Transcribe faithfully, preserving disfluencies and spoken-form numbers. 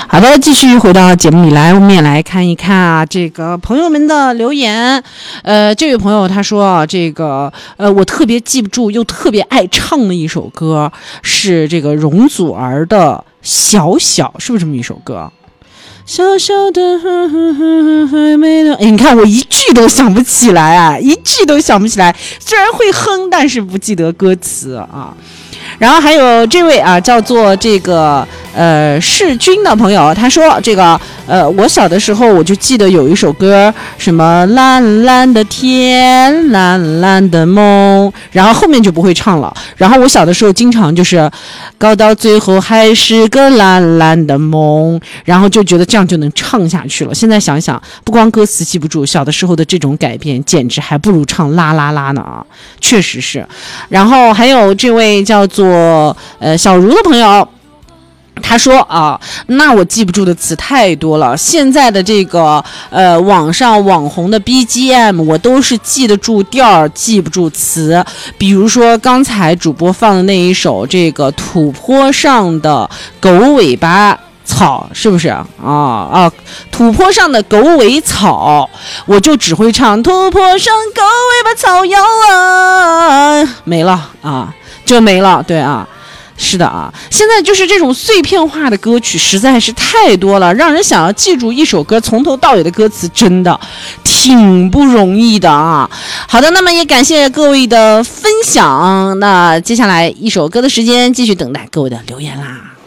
好的，继续回到节目里来，我们也来看一看啊，这个朋友们的留言。呃，这位朋友他说啊，这个呃，我特别记不住又特别爱唱的一首歌是这个容祖儿的《小小》，是不是这么一首歌？小小的呵呵呵还没到，哎，你看我一句都想不起来啊，一句都想不起来，虽然会哼，但是不记得歌词啊。然后还有这位啊，叫做这个呃世军的朋友，他说这个呃我小的时候我就记得有一首歌，什么蓝蓝的天，蓝蓝的梦，然后后面就不会唱了。然后我小的时候经常就是搞到最后还是个蓝蓝的梦，然后就觉得这样就能唱下去了。现在想想，不光歌词记不住，小的时候的这种改变简直还不如唱啦啦啦呢啊，确实是。然后还有这位叫做呃小茹的朋友，他说啊，那我记不住的词太多了，现在的这个呃网上网红的 B G M 我都是记得住调记不住词，比如说刚才主播放的那一首这个土坡上的狗尾巴草，是不是啊啊？土坡上的狗尾草，我就只会唱土坡上狗尾巴草摇啊，没了啊，就没了。对啊，是的啊，现在就是这种碎片化的歌曲实在是太多了，让人想要记住一首歌从头到尾的歌词真的挺不容易的啊。好的，那么也感谢各位的分享，那接下来一首歌的时间继续等待各位的留言啦。